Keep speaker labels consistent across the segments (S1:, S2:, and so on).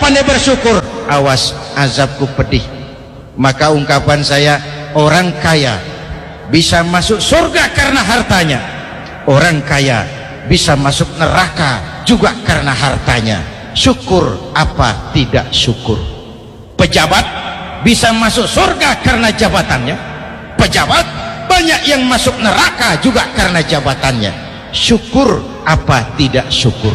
S1: pandai bersyukur, awas azabku pedih. Maka ungkapan saya, orang kaya bisa masuk surga karena hartanya, orang kaya bisa masuk neraka juga karena hartanya. Syukur apa tidak syukur? Pejabat bisa masuk surga karena jabatannya, pejabat banyak yang masuk neraka juga karena jabatannya. Syukur apa tidak syukur?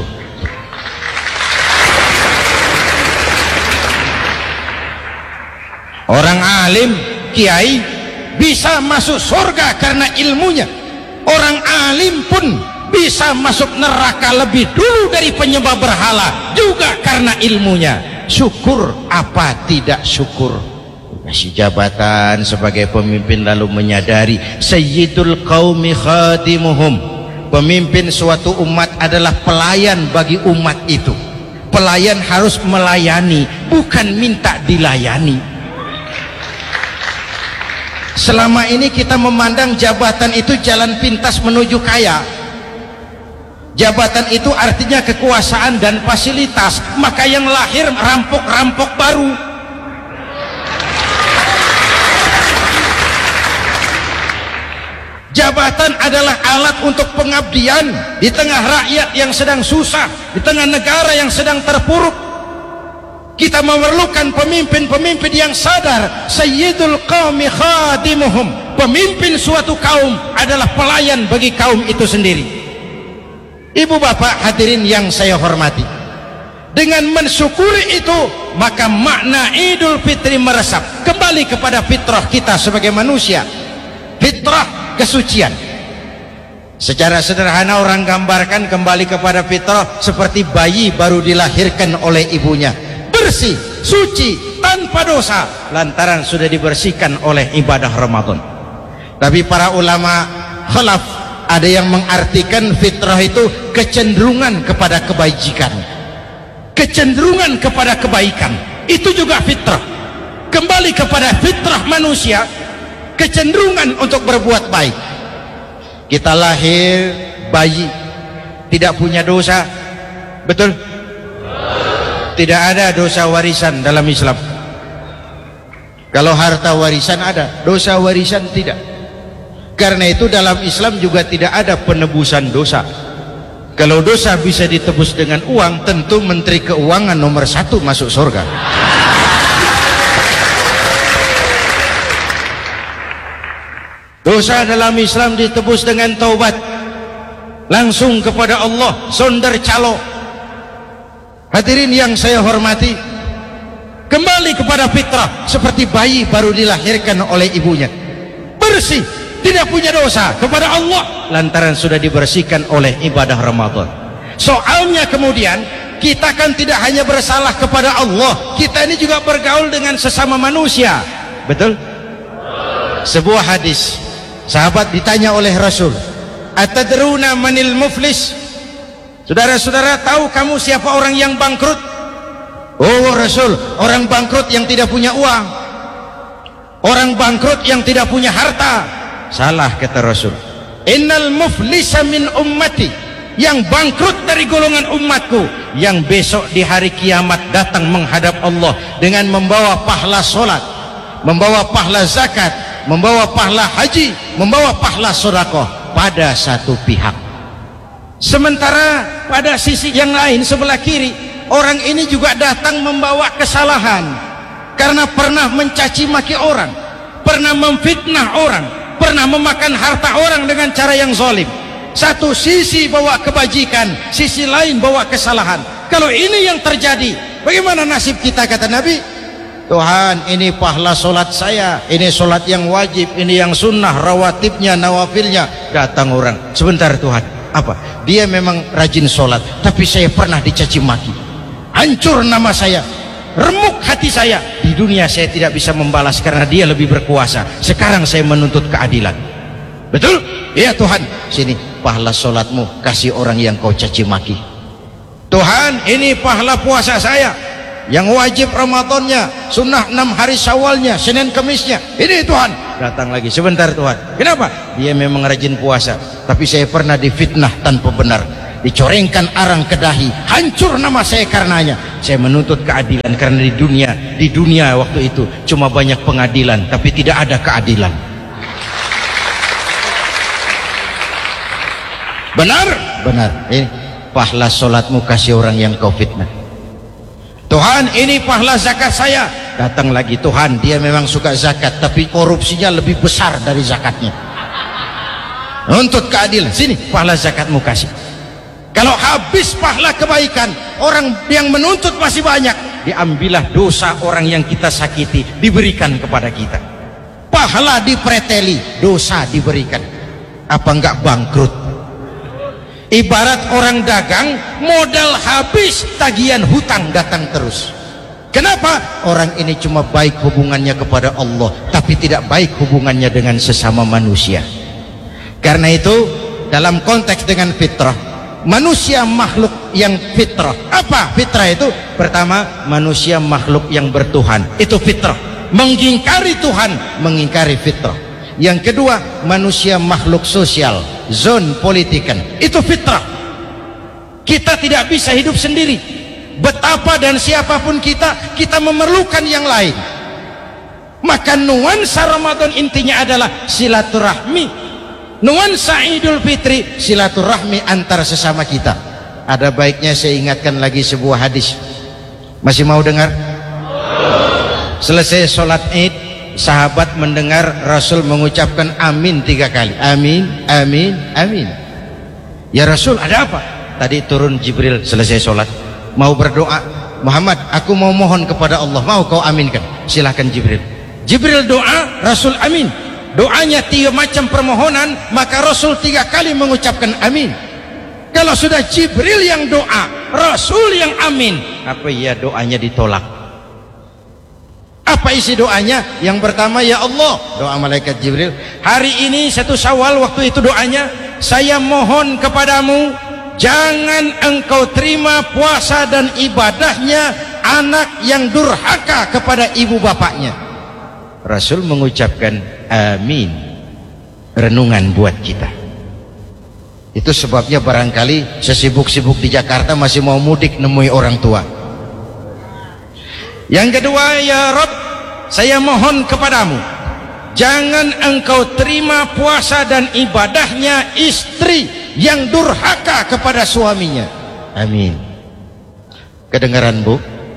S1: Orang alim, kiai bisa masuk surga karena ilmunya. Orang alim pun bisa masuk neraka lebih dulu dari penyembah berhala juga karena ilmunya. Syukur apa tidak syukur? Kasih jabatan sebagai pemimpin lalu menyadari sayyidul qaumi khadimuhum, pemimpin suatu umat adalah pelayan bagi umat itu. Pelayan harus melayani, bukan minta dilayani. Selama ini kita memandang jabatan itu jalan pintas menuju kaya. Jabatan itu artinya kekuasaan dan fasilitas, maka yang lahir rampok-rampok baru. Jabatan adalah alat untuk pengabdian di tengah rakyat yang sedang susah, di tengah negara yang sedang terpuruk. Kita memerlukan pemimpin-pemimpin yang sadar sayyidul qaumi khadimuhum, pemimpin suatu kaum adalah pelayan bagi kaum itu sendiri. Ibu bapak hadirin yang saya hormati, dengan mensyukuri itu maka makna Idul Fitri meresap kembali kepada fitrah kita sebagai manusia, fitrah kesucian. Secara sederhana orang gambarkan kembali kepada fitrah seperti bayi baru dilahirkan oleh ibunya, bersih, suci, tanpa dosa, lantaran sudah dibersihkan oleh ibadah Ramadan. Tapi para ulama khalaf ada yang mengartikan fitrah itu kecenderungan kepada kebajikan, kecenderungan kepada kebaikan. Itu juga fitrah, kembali kepada fitrah manusia, kecenderungan untuk berbuat baik. Kita lahir bayi tidak punya dosa, betul? Tidak ada dosa warisan dalam Islam. Kalau harta warisan ada, dosa warisan tidak. Karena itu dalam Islam juga tidak ada penebusan dosa. Kalau dosa bisa ditebus dengan uang, tentu Menteri Keuangan nomor 1 masuk surga. Dosa dalam Islam ditebus dengan taubat, langsung kepada Allah, sonder calo. Hadirin yang saya hormati, kembali kepada fitrah seperti bayi baru dilahirkan oleh ibunya, bersih, tidak punya dosa kepada Allah lantaran sudah dibersihkan oleh ibadah Ramadan. Soalnya kemudian kita kan tidak hanya bersalah kepada Allah, kita ini juga bergaul dengan sesama manusia, betul? Sebuah hadis, sahabat ditanya oleh Rasul, atadruna manil muflis? Saudara-saudara, tahu kamu siapa orang yang bangkrut? Oh Rasul, orang bangkrut yang tidak punya uang, orang bangkrut yang tidak punya harta. Salah, kata Rasul. Innal muflisa min ummati, yang bangkrut dari golongan umatku, yang besok di hari kiamat datang menghadap Allah dengan membawa pahala solat, membawa pahala zakat, membawa pahala haji, membawa pahala sedekah pada satu pihak. Sementara pada sisi yang lain, sebelah kiri, orang ini juga datang membawa kesalahan karena pernah mencaci maki orang, pernah memfitnah orang, pernah memakan harta orang dengan cara yang zalim. Satu sisi bawa kebajikan, sisi lain bawa kesalahan. Kalau ini yang terjadi, bagaimana nasib kita? Kata Nabi, Tuhan, ini pahala solat saya, ini solat yang wajib, ini yang sunnah, rawatibnya, nawafilnya. Datang orang, sebentar Tuhan, apa? Dia memang rajin solat, tapi saya pernah dicaci maki, hancur nama saya, remuk hati saya. Di dunia saya tidak bisa membalas karena dia lebih berkuasa. Sekarang saya menuntut keadilan. Betul? Ya Tuhan, sini pahala solatmu, kasih orang yang kau caci maki. Tuhan, ini pahala puasa saya, yang wajib Ramadannya, sunnah 6 hari Syawalnya, Senin Kemisnya. Ini Tuhan. Datang lagi, sebentar Tuhan, kenapa? Dia memang rajin puasa, tapi saya pernah difitnah tanpa benar. dicorengkan arang ke dahi, hancur nama saya karenanya. Saya menuntut keadilan karena di dunia waktu itu cuma banyak pengadilan tapi tidak ada keadilan. Benar? Benar. Ini pahala solatmu kasih orang yang kau fitnah. Tuhan, ini pahala zakat saya. Datang lagi, Tuhan, dia memang suka zakat tapi korupsinya lebih besar dari zakatnya. Nuntut keadilan, sini pahala zakatmu kasih. Kalau habis pahala kebaikan, orang yang menuntut masih banyak, diambillah dosa orang yang kita sakiti, diberikan kepada kita. Pahala dipreteli, dosa diberikan. Apa enggak bangkrut? Ibarat orang dagang, modal habis, tagihan hutang datang terus. Kenapa? Orang ini cuma baik hubungannya kepada Allah, tapi tidak baik hubungannya dengan sesama manusia. Karena itu, dalam konteks dengan fitrah, manusia makhluk yang fitrah. Apa fitrah itu? Pertama, manusia makhluk yang bertuhan. Itu fitrah. Mengingkari Tuhan, mengingkari fitrah. Yang kedua, manusia makhluk sosial, zon politikan. Itu fitrah. Kita tidak bisa hidup sendiri. Betapa dan siapapun kita memerlukan yang lain. Maka nuansa Ramadan intinya adalah silaturahmi. Nuansa Idul Fitri silaturahmi antar sesama kita. Ada baiknya saya ingatkan lagi sebuah hadis. Masih mau dengar? Selesai sholat Id, sahabat mendengar Rasul mengucapkan amin 3 kali. Amin, amin, amin. Ya Rasul, ada apa? Tadi turun Jibril selesai sholat, mau berdoa. Muhammad, aku mau mohon kepada Allah, mau kau aminkan? Silahkan Jibril. Jibril doa, Rasul amin. Doanya 3 macam permohonan, maka Rasul 3 kali mengucapkan amin. Kalau sudah Jibril yang doa, Rasul yang amin, apa iya doanya ditolak? Apa isi doanya? Yang pertama, ya Allah, doa malaikat Jibril, hari ini 1 Syawal, waktu itu doanya, saya mohon kepadamu, jangan engkau terima puasa dan ibadahnya anak yang durhaka kepada ibu bapaknya. Rasul mengucapkan amin. Renungan buat kita. Itu sebabnya barangkali sesibuk-sibuk di Jakarta masih mau mudik nemui orang tua. Yang kedua, ya Rabb, saya mohon kepadamu, jangan engkau terima puasa dan ibadahnya istri yang durhaka kepada suaminya. Amin. Kedengaran, Bu?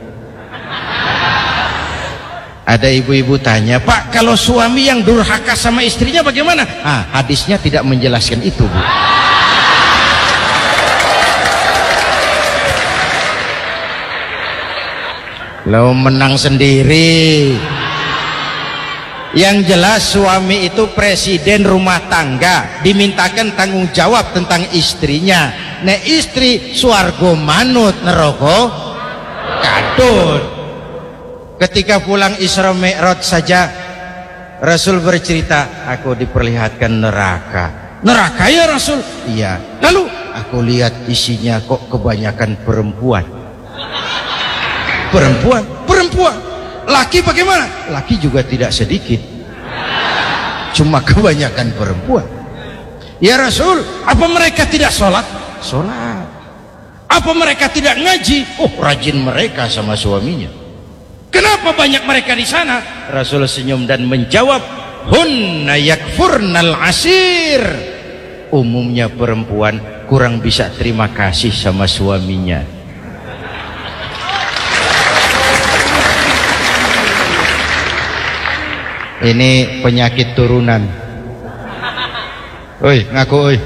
S1: Ada ibu-ibu tanya, Pak, kalau suami yang durhaka sama istrinya bagaimana? Hadisnya tidak menjelaskan itu, Bu. Lo menang sendiri. Yang jelas suami itu presiden rumah tangga, dimintakan tanggung jawab tentang istrinya. Nah, istri swargo manut neraka kadut. Ketika pulang Isra Mi'raj saja Rasul bercerita, aku diperlihatkan neraka. Neraka ya Rasul? Iya. Lalu aku lihat isinya kok kebanyakan perempuan. Perempuan. Laki bagaimana? Laki juga tidak sedikit, cuma kebanyakan perempuan. Ya Rasul, apa mereka tidak sholat? Sholat. Apa mereka tidak ngaji? Oh, rajin mereka sama suaminya. Kenapa banyak mereka di sana? Rasul senyum dan menjawab, hunna yakfurnal asir. Umumnya perempuan kurang bisa terima kasih sama suaminya. Ini penyakit turunan. Oi, ngaku oi.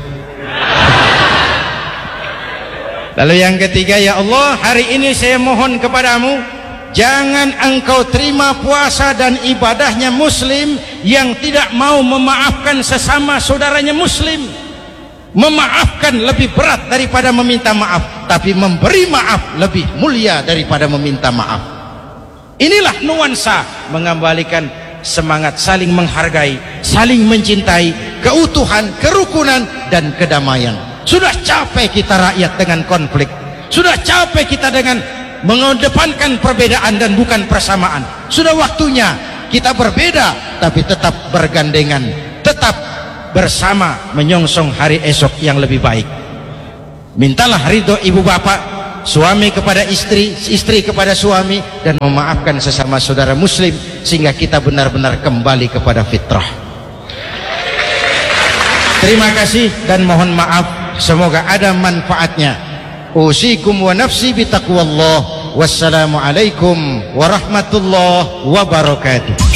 S1: Lalu yang ketiga, ya Allah, hari ini saya mohon kepadamu, jangan engkau terima puasa dan ibadahnya muslim yang tidak mau memaafkan sesama saudaranya muslim. Memaafkan lebih berat daripada meminta maaf, tapi memberi maaf lebih mulia daripada meminta maaf. Inilah nuansa mengembalikan semangat saling menghargai, saling mencintai, keutuhan, kerukunan, dan kedamaian. Sudah capek kita rakyat dengan konflik. Sudah capek kita dengan mengedepankan perbedaan dan bukan persamaan. Sudah waktunya kita berbeda tapi tetap bergandengan, tetap bersama menyongsong hari esok yang lebih baik. Mintalah ridho ibu bapak, suami kepada istri, istri kepada suami, dan memaafkan sesama saudara muslim sehingga kita benar-benar kembali kepada fitrah. Terima kasih dan mohon maaf, semoga ada manfaatnya. Usikum wa nafsi bitaqwallah. Wassalamualaikum warahmatullahi wabarakatuh.